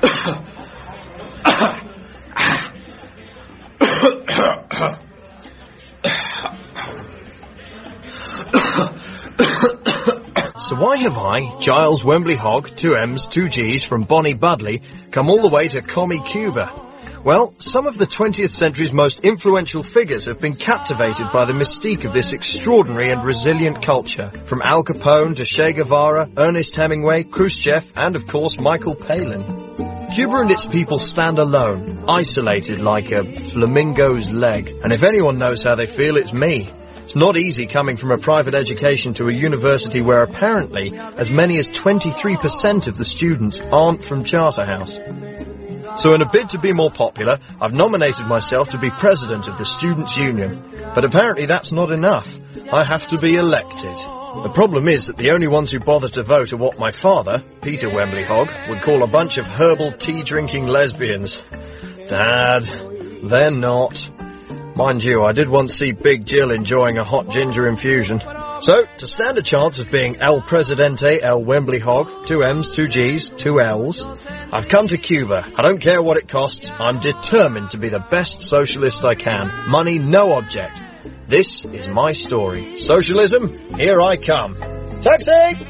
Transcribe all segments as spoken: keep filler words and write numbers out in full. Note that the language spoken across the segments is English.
So why have I, Giles Wembley Hogg, two M's, two G's, from Bonnie Budley, come all the way to Commie, Cuba? Well, some of the twentieth century's most influential figures have been captivated by the mystique of this extraordinary and resilient culture, from Al Capone to Che Guevara, Ernest Hemingway, Khrushchev, and of course Michael Palin. Cuba and its people stand alone, isolated like a flamingo's leg, and if anyone knows how they feel, it's me. It's not easy coming from a private education to a university where apparently as many as twenty-three percent of the students aren't from Charterhouse. So in a bid to be more popular, I've nominated myself to be president of the Students' Union. But apparently that's not enough. I have to be elected. The problem is that the only ones who bother to vote are what my father, Peter Wembley Hogg, would call a bunch of herbal tea-drinking lesbians. Dad, they're not. Mind you, I did once see Big Jill enjoying a hot ginger infusion. So, to stand a chance of being El Presidente El Wembley Hogg, two M's, two G's, two L's, I've come to Cuba. I don't care what it costs. I'm determined to be the best socialist I can. Money, no object. This is my story. Socialism, here I come. Taxi!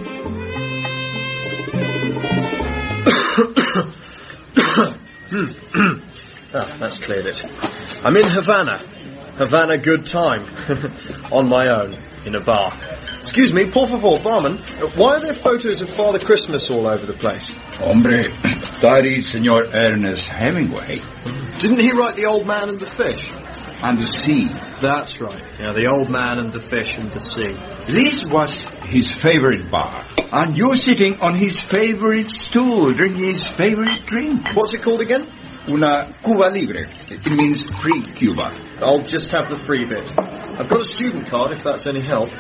Ah, that's cleared it. I'm in Havana. Havana good time. On my own, in a bar. Excuse me, por favor, barman, why are there photos of Father Christmas all over the place? Hombre, that is Senor Ernest Hemingway. Didn't he write The Old Man and the Fish? And the Sea. That's right. Yeah, The Old Man and the Fish and the Sea. This was his favorite bar. And you're sitting on his favorite stool, drinking his favorite drink. What's it called again? Una Cuba Libre. It means free Cuba. I'll just have the free bit. I've got a student card, if that's any help.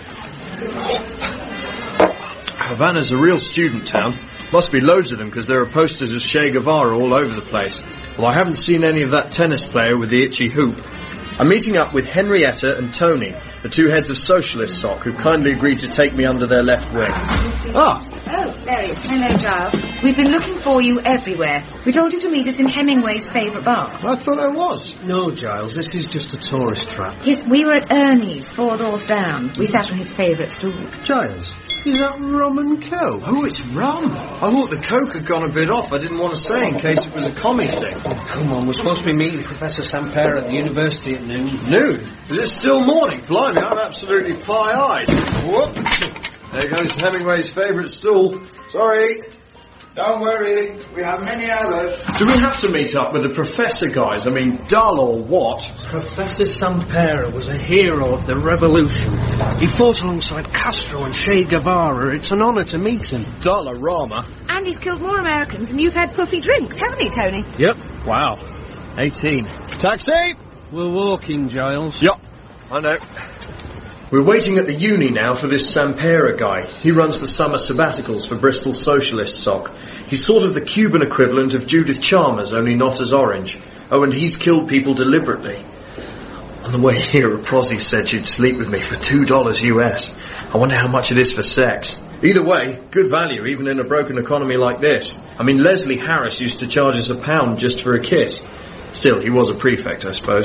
Havana's a real student town. Must be loads of them, because there are posters of Che Guevara all over the place. Well, I haven't seen any of that tennis player with the itchy hoop. I'm meeting up with Henrietta and Tony, the two heads of Socialist Soc, who kindly agreed to take me under their left wing. Ah! Oh, there he is. Hello, Giles. We've been looking for you everywhere. We told you to meet us in Hemingway's favourite bar. I thought I was. No, Giles, this is just a tourist trap. His, we were at Ernie's, four doors down. We sat on his favourite stool. Giles, is that rum and coke? Oh, it's rum. I thought the coke had gone a bit off. I didn't want to say in case it was a commie thing. Oh, come on, we're supposed to be meeting Professor Sampere at the university at noon. Noon? Is it still morning? Blimey, I'm absolutely pie-eyed. Whoop. There goes Hemingway's favourite stool. Sorry. Don't worry, we have many others. Do we have to meet up with the professor, guys? I mean, dull or what? Professor Sampere was a hero of the revolution. He fought alongside Castro and Che Guevara. It's an honour to meet him. Dollarama. And he's killed more Americans than you've had puffy drinks, haven't he, Tony? Yep. Wow. eighteen. Taxi! We're walking, Giles. Yup, I know. We're waiting at the uni now for this Sampere guy. He runs the summer sabbaticals for Bristol Socialist Soc. He's sort of the Cuban equivalent of Judith Chalmers, only not as orange. Oh, and he's killed people deliberately. On the way here, a prosy said she'd sleep with me for two dollars U S. I wonder how much it is for sex. Either way, good value, even in a broken economy like this. I mean, Leslie Harris used to charge us a pound just for a kiss. Still, he was a prefect, I suppose.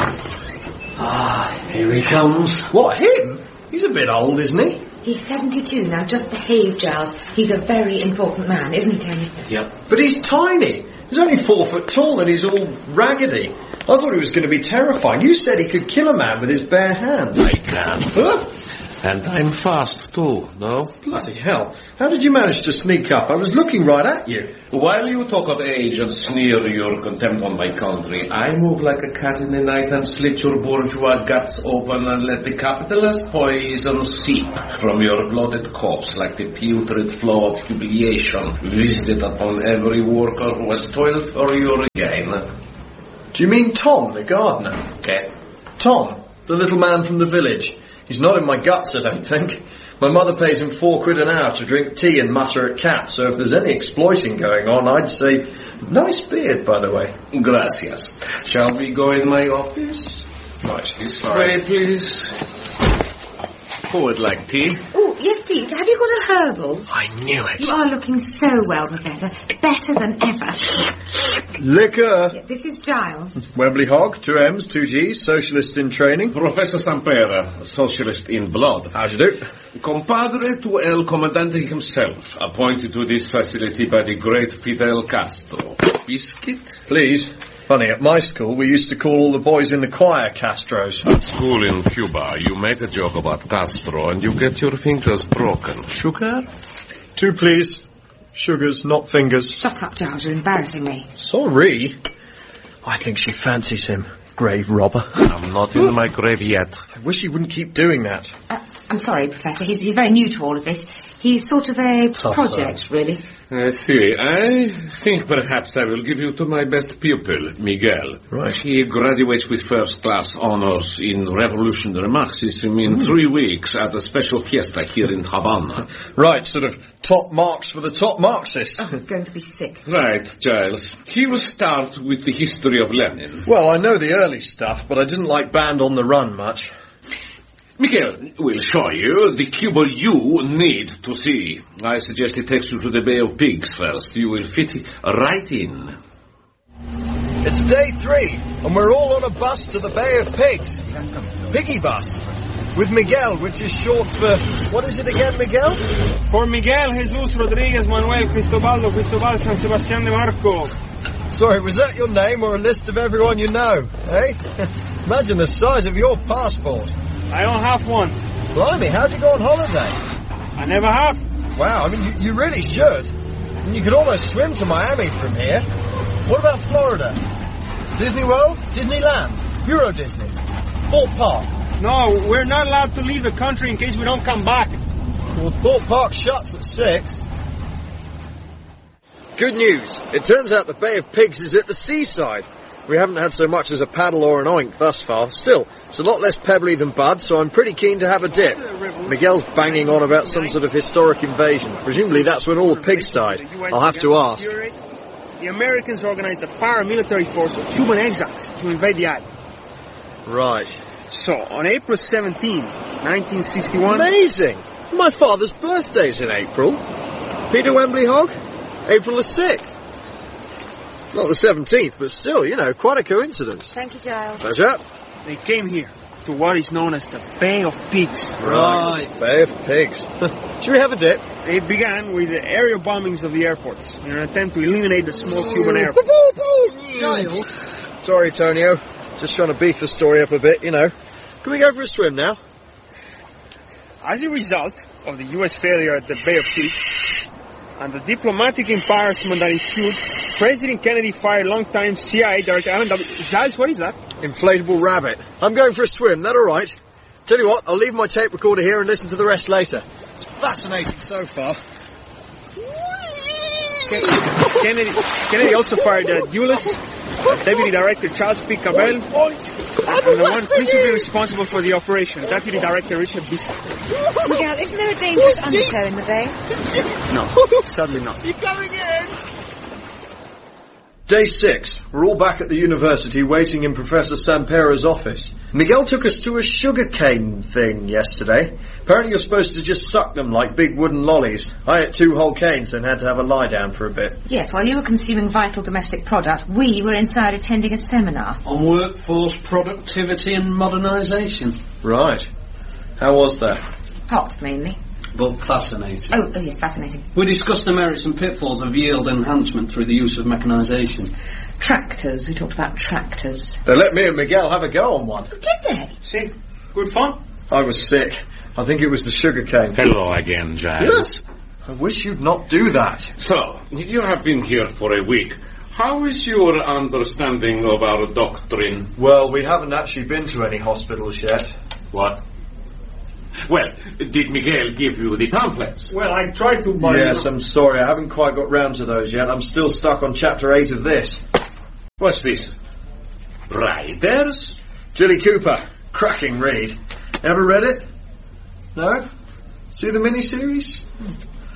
Ah, here he comes. What, him? He's a bit old, isn't he? He's seventy-two now. Just behave, Giles. He's a very important man, isn't he, Tony? Yep. But he's tiny. He's only four foot tall and he's all raggedy. I thought he was going to be terrifying. You said he could kill a man with his bare hands. I can. Huh? And I'm fast too, no? Bloody hell. How did you manage to sneak up? I was looking right at you. While you talk of age and sneer your contempt on my country, I move like a cat in the night and slit your bourgeois guts open and let the capitalist poison seep from your bloated corpse like the putrid flow of humiliation visited upon every worker who has toiled for your gain. Do you mean Tom, the gardener? Okay. Tom, the little man from the village. He's not in my guts, I don't think. My mother pays him four quid an hour to drink tea and mutter at cats, so if there's any exploiting going on, I'd say, nice beard, by the way. Gracias. Shall we go in my office? Right, This way, please. Who would like tea? Oh, yes, please. Have you you got a herbal? I knew it. You are looking so well, Professor. Better than ever. Liquor. Yeah, this is Giles. Wembley Hogg, two M's, two G's, socialist in training. Professor Sampera, socialist in blood. How'd you do? Compadre to El Comandante himself, appointed to this facility by the great Fidel Castro. Biscuit? Please. Funny, at my school we used to call all the boys in the choir Castros. At school in Cuba, you make a joke about Castro and you get your fingers broken. Sugar? Two, please. Sugars, not fingers. Shut up, Giles. You're embarrassing me. Sorry. I think she fancies him. Grave robber. I'm not in my grave yet. I wish he wouldn't keep doing that. Uh, I'm sorry, Professor. He's, he's very new to all of this. He's sort of a Tough project, really. I see. I think perhaps I will give you to my best pupil, Miguel. Right. He graduates with first-class honors in revolutionary Marxism in mm. three weeks at a special fiesta here in Havana. Right, sort of top marks for the top Marxist. Oh, I'm going to be sick. Right, Giles. He will start with the history of Lenin. Well, I know the early stuff, but I didn't like Band on the Run much. Miguel will show you the Cuba you need to see. I suggest he takes you to the Bay of Pigs first. You will fit right in. It's day three, and we're all on a bus to the Bay of Pigs. Piggy bus. With Miguel, which is short for... What is it again, Miguel? For Miguel Jesus Rodriguez Manuel Cristobaldo Cristobal San Sebastián de Marco. Sorry, was that your name or a list of everyone you know, eh? Imagine the size of your passport. I don't have one. Blimey, how'd you go on holiday? I never have. Wow, I mean, you, you really should. I mean, you could almost swim to Miami from here. What about Florida? Disney World? Disneyland? Euro Disney? Thorpe Park? No, we're not allowed to leave the country in case we don't come back. Well, Thorpe Park shuts at six. Good news. It turns out the Bay of Pigs is at the seaside. We haven't had so much as a paddle or an oink thus far. Still, it's a lot less pebbly than Bud, so I'm pretty keen to have a dip. Miguel's banging on about some sort of historic invasion. Presumably that's when all the pigs died. I'll have to ask. The Americans organized a paramilitary force of Cuban exiles to invade the island. Right. So, on April seventeenth, nineteen sixty-one... Amazing! My father's birthday's in April. Peter Wembley Hogg? April the sixth. Not the seventeenth, but still, you know, quite a coincidence. Thank you, Giles. Pleasure. They came here to what is known as the Bay of Pigs. Right. Bay of Pigs. Should we have a dip? It began with the aerial bombings of the airports in an attempt to eliminate the small Cuban airport. Giles. Sorry, Tonio. Just trying to beef the story up a bit, you know. Can we go for a swim now? As a result of the U S failure at the Bay of Pigs and the diplomatic embarrassment that ensued, President Kennedy fired longtime C I A Director Alan W. Giles, what is that? Inflatable rabbit. I'm going for a swim, that all right? Tell you what, I'll leave my tape recorder here and listen to the rest later. It's fascinating so far. Kennedy, Kennedy also fired uh, Dulles, Deputy Director Charles P. Cabell, and the one principally responsible for the operation, Deputy Director Richard Bissell. Miguel, isn't there a dangerous undertow in the bay? No, sadly not. You're coming in! Day six. We're all back at the university waiting in Professor Sampera's office. Miguel took us to a sugarcane thing yesterday. Apparently you're supposed to just suck them like big wooden lollies. I ate two whole canes and had to have a lie down for a bit. Yes, while you were consuming vital domestic product, we were inside attending a seminar. On workforce productivity and modernisation. Right. How was that? Hot, mainly. But fascinating. Oh, oh, yes, fascinating. We discussed the merits and pitfalls of yield enhancement through the use of mechanisation. Tractors. We talked about tractors. They let me and Miguel have a go on one. Did they? See, good fun. I was sick. I think it was the sugarcane. Hello again, Giles. Yes. I wish you'd not do that. So, you have been here for a week. How is your understanding of our doctrine? Well, we haven't actually been to any hospitals yet. What? Well, did Miguel give you the pamphlets? Well, I tried to buy... Yes, I'm sorry. I haven't quite got round to those yet. I'm still stuck on chapter eight of this. What's this? Riders? Jilly Cooper. Cracking read. Ever read it? No? See the miniseries?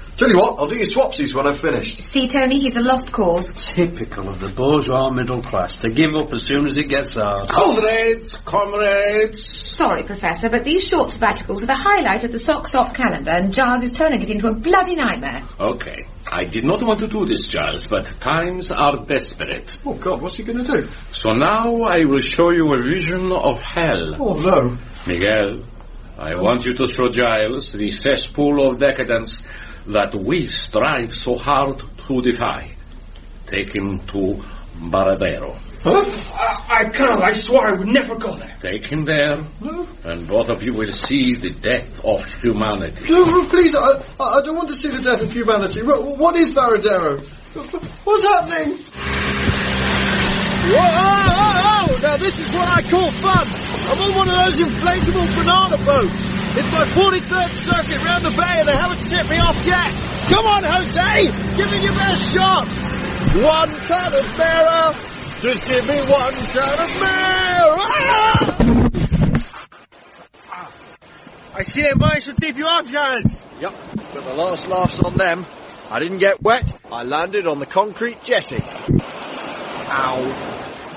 Tell you what, I'll do your swapsies when I've finished. See, Tony, he's a lost cause. Typical of the bourgeois middle class, to give up as soon as it gets hard. Comrades, comrades. Sorry, Professor, but these short sabbaticals are the highlight of the sock-sock calendar, and Giles is turning it into a bloody nightmare. Okay, I did not want to do this, Giles, but times are desperate. Oh, God, what's he going to do? So now I will show you a vision of hell. Oh, no. Miguel, I want you to show Giles the cesspool of decadence that we strive so hard to defy. Take him to Baradero. Huh? I, I can't. I swore I would never go there. Take him there, No. and both of you will see the death of humanity. No, please, I, I don't want to see the death of humanity. What, what is Varadero? What's happening? Whoa, oh, oh, oh! Now this is what I call fun. I'm on one of those inflatable banana boats. It's my forty-third circuit round the bay and they haven't tipped me off yet. Come on, Jose! Give me your best shot! One ton of mirror! Just give me one ton of mirror! Ah! I see that boy should tip you off, Giles. Yep, but the last laugh's on them. I didn't get wet. I landed on the concrete jetty. Ow.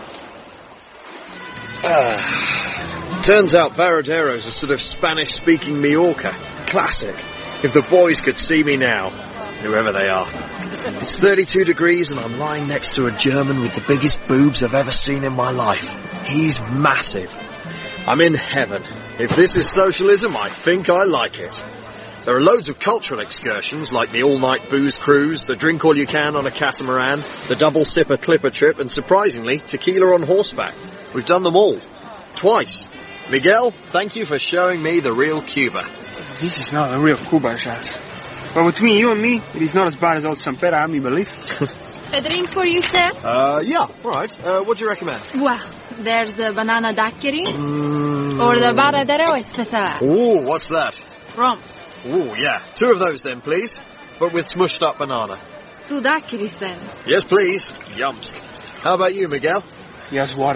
Uh, turns out Varadero's a sort of Spanish-speaking Mallorca. Classic. If the boys could see me now, whoever they are. It's thirty-two degrees and I'm lying next to a German with the biggest boobs I've ever seen in my life. He's massive. I'm in heaven. If this is socialism, I think I like it. There are loads of cultural excursions, like the all-night booze cruise, the drink all you can on a catamaran, the double-sipper clipper trip, and surprisingly, tequila on horseback. We've done them all. Twice. Miguel, thank you for showing me the real Cuba. This is not a real Cuba, Giles. But between you and me, it is not as bad as old Sampera had me believe. A drink for you, sir? Uh, yeah, all right. Uh, what do you recommend? Well, there's the banana daiquiri, Mm. or the Baradero Especial. Ooh, what's that? Rum. Ooh, yeah. Two of those then, please. But with smushed up banana. Two daiquiris, then. Yes, please. Yums. How about you, Miguel? Yes, water.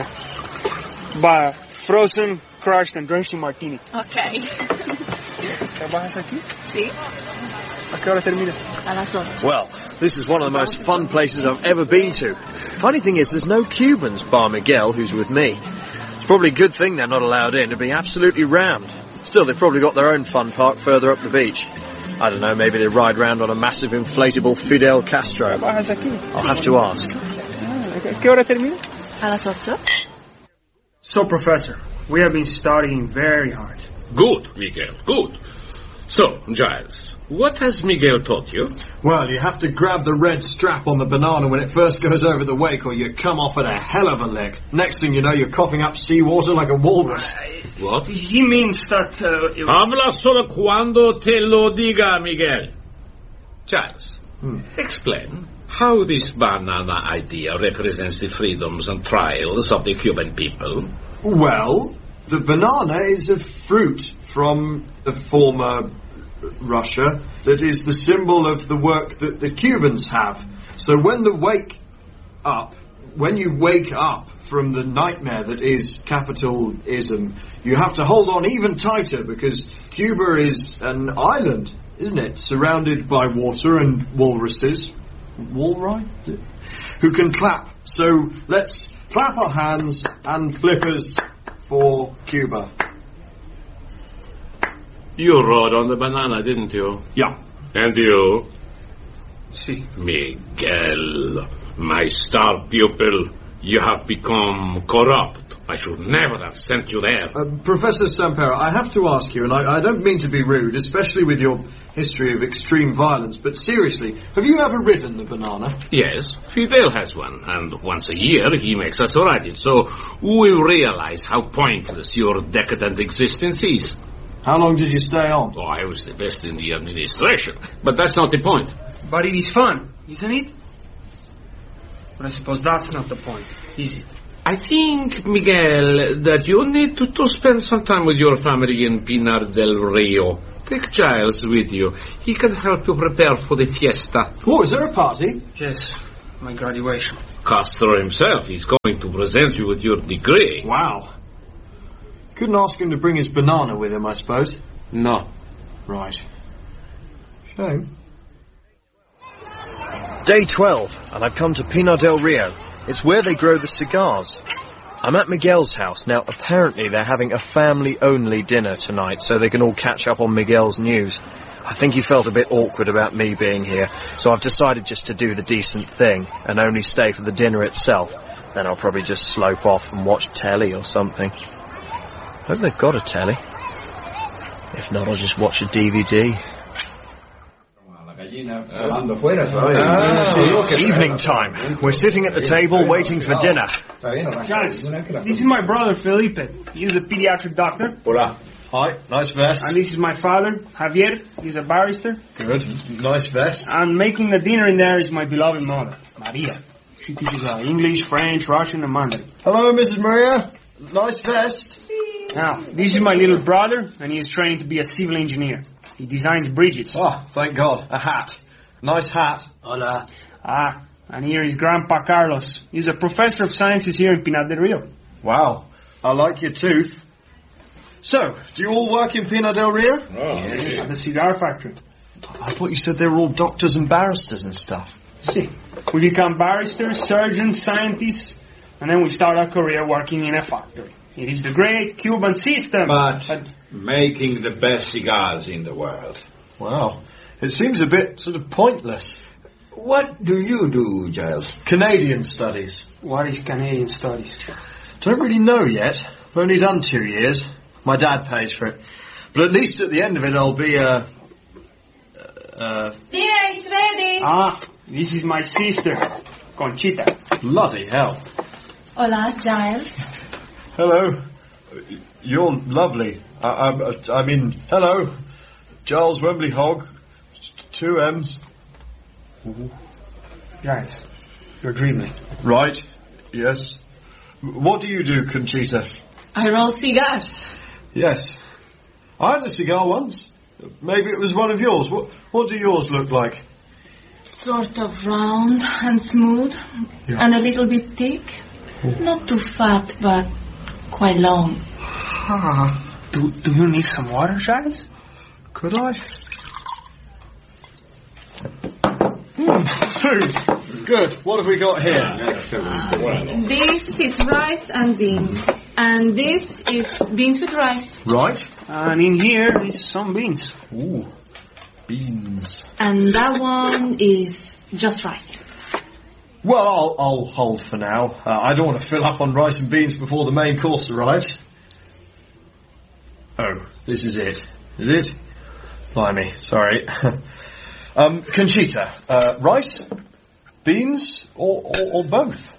But frozen, crushed, and drenched in martini. Okay. ¿Qué vas a hacer aquí? Sí. ¿A qué hora termina? A las ocho. Well, this is one of the most fun places I've ever been to. Funny thing is, there's no Cubans, bar Miguel, who's with me. It's probably a good thing they're not allowed in. It'd be absolutely rammed. Still, they've probably got their own fun park further up the beach. I don't know, maybe they ride round on a massive inflatable Fidel Castro. ¿Qué vas a hacer aquí? I'll have to ask. ¿A qué hora termina? A las ocho. So, Professor, we have been studying very hard. Good, Miguel, good. So, Giles, what has Miguel taught you? Well, you have to grab the red strap on the banana when it first goes over the wake, or you come off at a hell of a leg. Next thing you know, you're coughing up seawater like a walrus. What? He means that... Uh, it- Habla solo cuando te lo diga, Miguel. Giles, Hmm. explain how this banana idea represents the freedoms and trials of the Cuban people. Well, the banana is a fruit from the former Russia that is the symbol of the work that the Cubans have. So when the wake up, when you wake up from the nightmare that is capitalism, you have to hold on even tighter because Cuba is an island, isn't it? Surrounded by water and walruses. Walrus? Who can clap. So let's clap our hands and flippers for Cuba. You rode on the banana, didn't you? Yeah. And you? See. Miguel, my star pupil, you have become corrupt. I should never have sent you there. Uh, Professor Sampera, I have to ask you, and I, I don't mean to be rude, especially with your history of extreme violence, but seriously, have you ever ridden the banana? Yes, Fidel has one, and once a year he makes us ride it, so we realize how pointless your decadent existence is. How long did you stay on? Oh, I was the best in the administration, but that's not the point. But it is fun, isn't it? But I suppose that's not the point, is it? I think, Miguel, that you need to, to spend some time with your family in Pinar del Rio. Take Giles with you. He can help you prepare for the fiesta. Oh, is there a party? Yes, my graduation. Castro himself is going to present you with your degree. Wow. Couldn't ask him to bring his banana with him, I suppose. No. Right. Shame. Day twelve, and I've come to Pinar del Rio. It's where they grow the cigars. I'm at Miguel's house. Now, apparently they're having a family-only dinner tonight, so they can all catch up on Miguel's news. I think he felt a bit awkward about me being here, so I've decided just to do the decent thing and only stay for the dinner itself. Then I'll probably just slope off and watch telly or something. Hope they've got a telly. If not, I'll just watch a D V D. Evening time. We're sitting at the table waiting for dinner. Guys, this is my brother Felipe. He's a pediatric doctor. Hola. Hi, nice vest. And this is my father, Javier. He's a barrister. Good, nice vest. And making the dinner in there is my beloved mother, Maria. She teaches uh, English, French, Russian, and Mandarin. Hello, Missus Maria. Nice vest. Now, this is my little brother, and he is training to be a civil engineer. He designs bridges. Oh, thank God. A hat. Nice hat. Hola. Ah, and here is Grandpa Carlos. He's a professor of sciences here in Pinar del Rio. Wow. I like your tooth. So, do you all work in Pinar del Rio? Oh, yes, at the cigar factory. I thought you said they were all doctors and barristers and stuff. See, we become barristers, surgeons, scientists, and then we start our career working in a factory. It is the great Cuban system. But, but making the best cigars in the world. Wow. It seems a bit sort of pointless. What do you do, Giles? Canadian studies. What is Canadian studies? Don't really know yet. I've only done two years. My dad pays for it. But at least at the end of it I'll be a... Uh, uh, Dinner is ready. Ah, this is my sister, Conchita. Bloody hell. Hola, Giles. Hello. You're lovely. I, I, I mean, hello. Giles Wembley Hogg. Two M's. Guys, you're dreaming. Right. Yes. What do you do, Conchita? I roll cigars. Yes. I had a cigar once. Maybe it was one of yours. What, what do yours look like? Sort of round and smooth, yeah. And a little bit thick. Oh. Not too fat, but quite long. Ah. Do, do you need some water, Giles? Could I? Mm, food. Good. What have we got here? Uh, this is rice and beans. And this is beans with rice. Right. And in here is some beans. Ooh. Beans. And that one is just rice. Well, I'll, I'll hold for now. Uh, I don't want to fill up on rice and beans before the main course arrives. Oh, this is it. Is it? Blimey, sorry. um, Conchita, uh, rice, beans, or, or, or both?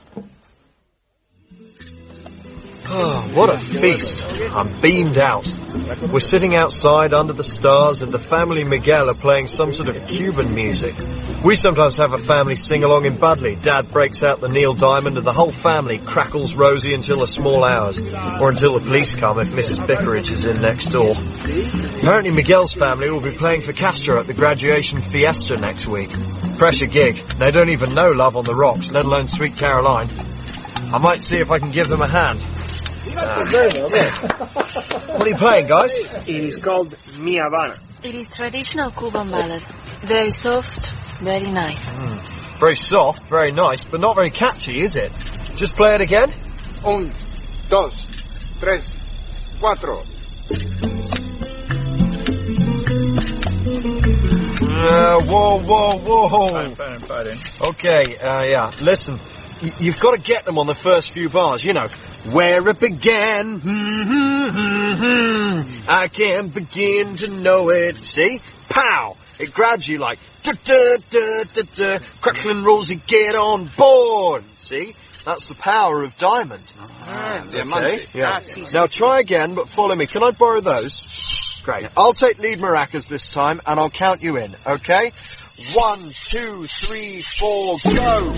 Oh, what a feast. I'm beamed out. We're sitting outside under the stars and the family Miguel are playing some sort of Cuban music. We sometimes have a family sing-along in Budley. Dad breaks out the Neil Diamond and the whole family crackles Rosie until the small hours. Or until the police come if Missus Bickeridge is in next door. Apparently Miguel's family will be playing for Castro at the graduation fiesta next week. Pressure gig. They don't even know Love on the Rocks, let alone Sweet Caroline. I might see if I can give them a hand. Uh, what are you playing, guys? It is called Mi Habana. It is traditional Cuban ballad. Very soft, very nice. Mm. Very soft, very nice, but not very catchy, is it? Just play it again. Un, dos, tres, cuatro. Uh, whoa, whoa, whoa. Fine, fine, fine. Okay, uh, yeah, listen. Y- you've got to get them on the first few bars, you know. Where it began, I can't begin to know it. See? Pow! It grabs you like, da da da da da. Crackling Rosie, get on board. See? That's the power of Diamond. Ah, okay. Yeah. Now try again, but follow me. Can I borrow those? Great. I'll take lead maracas this time, and I'll count you in. Okay? One, two, three, four, go.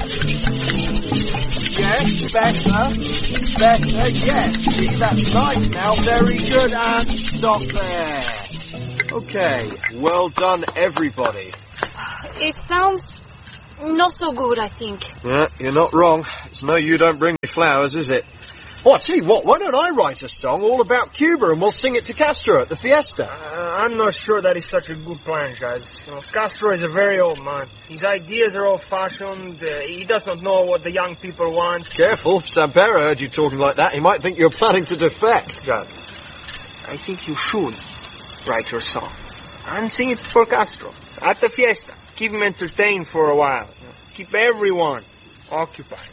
Yes, better, better, yes. See, that's right now, very good, and stop there. Okay, well done, everybody. It sounds not so good, I think. Yeah, you're not wrong. It's no you don't bring me flowers, is it? Oh, I tell you what, why don't I write a song all about Cuba and we'll sing it to Castro at the fiesta? Uh, I'm not sure that is such a good plan, guys. You know, Castro is a very old man. His ideas are old-fashioned. Uh, he does not know what the young people want. Careful, if Sampera heard you talking like that, he might think you're planning to defect. God, I think you should write your song and sing it for Castro at the fiesta. Keep him entertained for a while. You know, keep everyone occupied.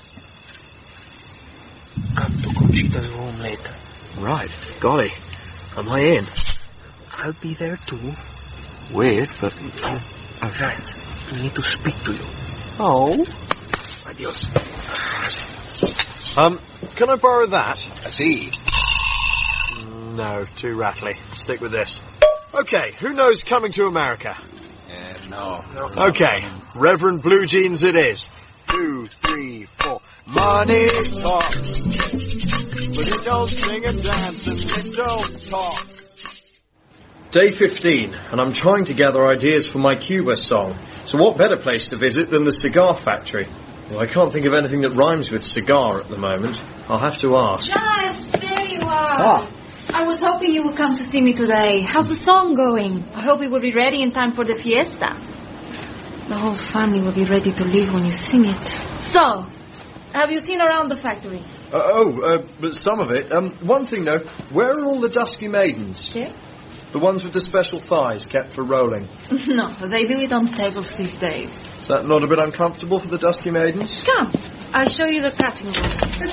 Come to Conchita's room later. Right, golly, am I in? I'll be there too. Weird, but no. Advance. We need to speak to you. Oh? Adios. Um, can I borrow that? See. No, too rattly. Stick with this. Okay, who knows Coming to America? Uh, no. No. Okay, Reverend Blue Jeans it is. Two, three, four. Money talks, but it don't sing and dance and it don't talk. Day fifteen, and I'm trying to gather ideas for my Cuba song. So what better place to visit than the cigar factory? Well, I can't think of anything that rhymes with cigar at the moment. I'll have to ask. Giles, there you are. Ah. I was hoping you would come to see me today. How's the song going? I hope it will be ready in time for the fiesta. The whole family will be ready to leave when you sing it. So, have you seen around the factory? Uh, oh, uh, but some of it. Um, one thing though, where are all the dusky maidens? Here? The ones with the special thighs kept for rolling. No, they do it on tables these days. Is that not a bit uncomfortable for the dusky maidens? Come, I'll show you the cutting room.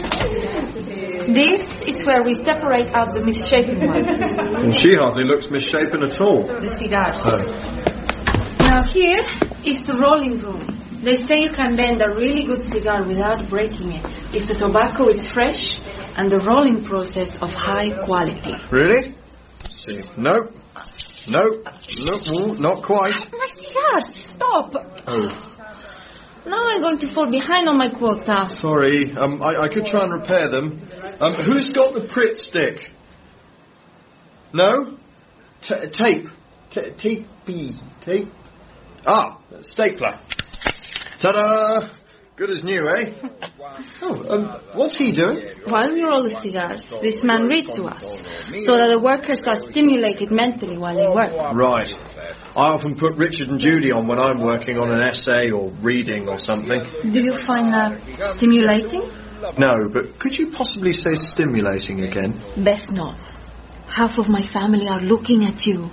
This is where we separate out the misshapen ones. And she hardly looks misshapen at all. The cigars. Oh. Now here is the rolling room. They say you can bend a really good cigar without breaking it if the tobacco is fresh and the rolling process of high quality. Really? See. No. No. No, ooh, not quite. My cigars, stop. Oh. Now I'm going to fall behind on my quota. Sorry. Um, I, I could try and repair them. Um, who's got the Pritt stick? No? T- tape. T- tape. Tape. Ah, stapler. Ta-da! Good as new, eh? Oh, um, what's he doing? While we roll the cigars, this man reads to us, so that the workers are stimulated mentally while they work. Right. I often put Richard and Judy on when I'm working on an essay or reading or something. Do you find that stimulating? No, but could you possibly say stimulating again? Best not. Half of my family are looking at you.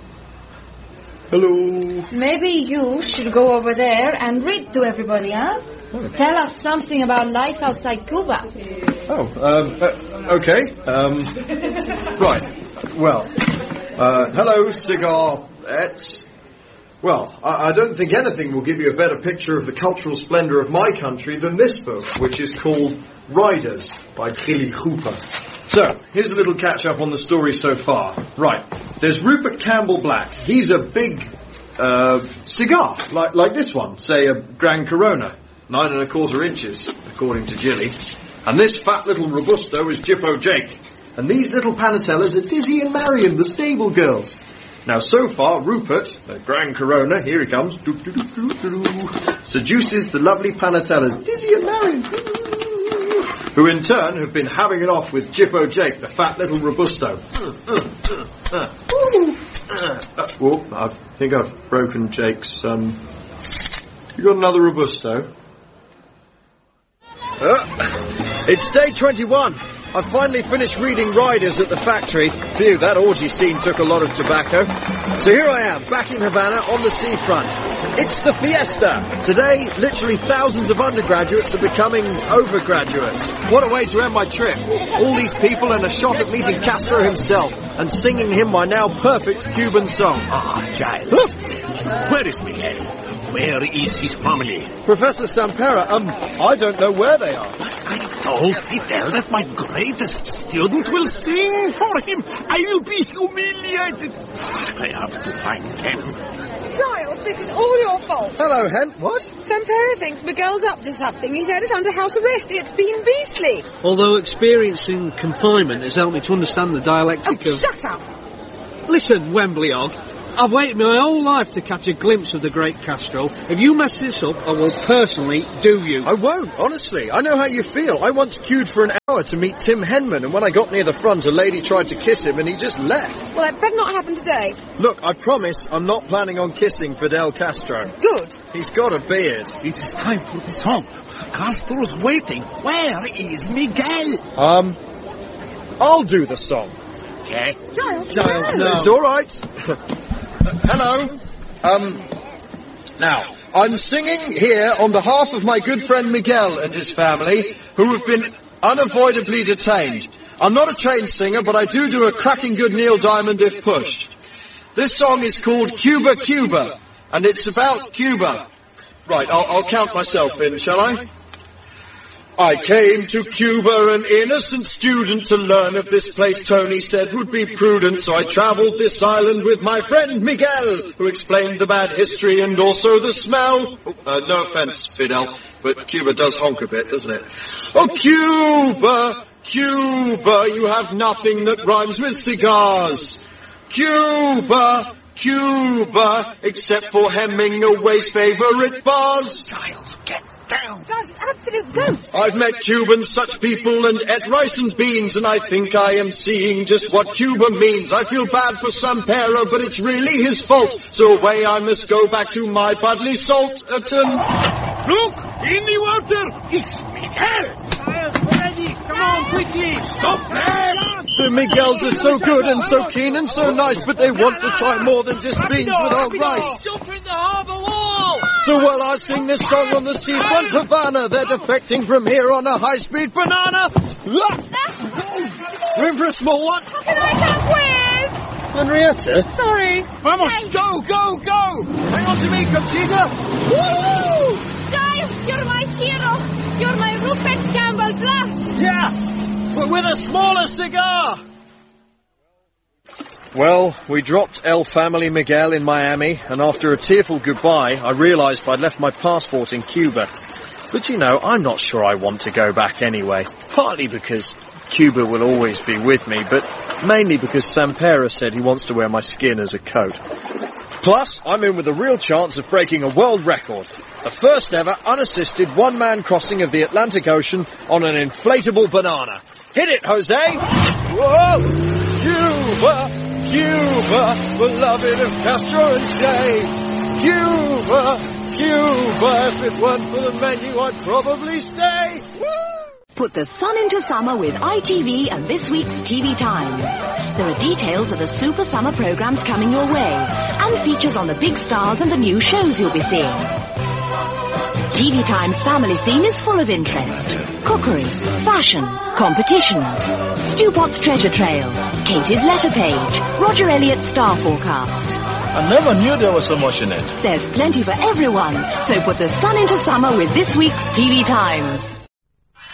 Hello. Maybe you should go over there and read to everybody, huh? Oh. Tell us something about life outside Cuba. Oh, um, uh, okay. Um, right. Well, uh, hello, cigarettes. Well, I, I don't think anything will give you a better picture of the cultural splendour of my country than this book, which is called Riders by Trilly Cooper. So, here's a little catch-up on the story so far. Right, there's Rupert Campbell Black. He's a big uh, cigar, like like this one, say a Gran Corona, nine and a quarter inches, according to Jilly. And this fat little Robusto is Jippo Jake. And these little Panatellas are Dizzy and Marion, the stable girls. Now, so far, Rupert, the Gran Corona, here he comes, seduces the lovely Panatellas, Dizzy and Marion, who in turn have been having it off with Jippo Jake, the fat little Robusto. Oh, I think I've broken Jake's, um... You got another Robusto? Uh, it's day twenty-one. I've finally finished reading Riders at the factory. Phew, that orgy scene took a lot of tobacco. So here I am, back in Havana on the seafront. It's the fiesta. Today, literally thousands of undergraduates are becoming overgraduates. What a way to end my trip. All these people and a shot at meeting Castro himself and singing him my now perfect Cuban song. Ah, Giles. Where is Miguel? Where is his family? Professor Sampera, um, I don't know where they are. I told Fidel that my greatest student will sing for him. I will be humiliated. I have to find them. Giles, this is all your fault. Hello, Hen. What? Sampera thinks Miguel's up to something. He's had us under house arrest. It's been beastly. Although experiencing confinement has helped me to understand the dialectic oh, of... shut up. Listen, Wembley Og, I've waited my whole life to catch a glimpse of the great Castro. If you mess this up, I will personally do you. I won't, honestly. I know how you feel. I once queued for an hour tower to meet Tim Henman, and when I got near the front, a lady tried to kiss him, and he just left. Well, that better not happen today. Look, I promise I'm not planning on kissing Fidel Castro. Good. He's got a beard. It is time for the song. Castro's waiting. Where is Miguel? Um, I'll do the song. Okay. Giles, Giles, no. It's all right. uh, hello. Um, now, I'm singing here on behalf of my good friend Miguel and his family, who have been unavoidably detained. I'm not a trained singer, but I do do a cracking good Neil Diamond if pushed. This song is called Cuba, Cuba, and it's about Cuba. Right, I'll, I'll count myself in, shall I? I came to Cuba, an innocent student, to learn of this place Tony said would be prudent. So I travelled this island with my friend Miguel, who explained the bad history and also the smell. Oh, uh, no offence, Fidel, but Cuba does honk a bit, doesn't it? Oh, Cuba, Cuba, you have nothing that rhymes with cigars. Cuba, Cuba, except for Hemingway's favourite bars. Giles, get down. Giles, absolute ghost. I've met Cubans, such people, and ate rice and beans, and I think I am seeing just what Cuba means. I feel bad for Sampero, but it's really his fault. So away I must go back to my Budley Salterton. Look, in the water. It's Miguel. Giles, ready. Come on, quickly. Stop there. The Miguels are so good and so keen and so nice, but they want to try more than just beans without rice. Jump in the harbour wall. So while I sing this song on the seafront Havana, they're defecting from here on a high-speed banana. Room for a small one? How can I come with? Henrietta? Sorry. Vamos, go, go, go! Hang on to me, Conchita! Woo! Giles, you're my hero. You're my Rupert Campbell Black. Yeah, but with a smaller cigar! Well, we dropped El Family Miguel in Miami, and after a tearful goodbye, I realised I'd left my passport in Cuba. But you know, I'm not sure I want to go back anyway. Partly because Cuba will always be with me, but mainly because Sampera said he wants to wear my skin as a coat. Plus, I'm in with a real chance of breaking a world record. The first ever unassisted one-man crossing of the Atlantic Ocean on an inflatable banana. Hit it, Jose! Whoa! Cuba! Cuba, beloved of Castro and Che. Cuba, Cuba, if it weren't for the menu, I'd probably stay. Woo! Put the sun into summer with I T V and this week's T V Times. There are details of the super summer programs coming your way, and features on the big stars and the new shows you'll be seeing. T V Times family scene is full of interest. Cookery, fashion, competitions, Stu Pot's treasure trail, Katie's letter page, Roger Elliott's star forecast. I never knew there was so much in it. There's plenty for everyone, so put the sun into summer with this week's T V Times.